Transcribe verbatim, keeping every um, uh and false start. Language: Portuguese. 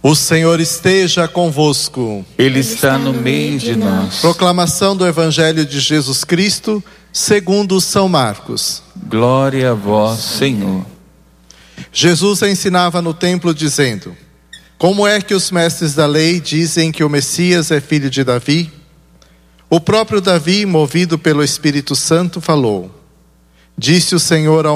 O Senhor esteja convosco. Ele está no meio de nós. Proclamação do Evangelho de Jesus Cristo, segundo São Marcos. Glória a vós, Senhor. Jesus ensinava no templo dizendo: como é que os mestres da lei dizem que o Messias é filho de Davi? O próprio Davi, movido pelo Espírito Santo, falou: disse o Senhor ao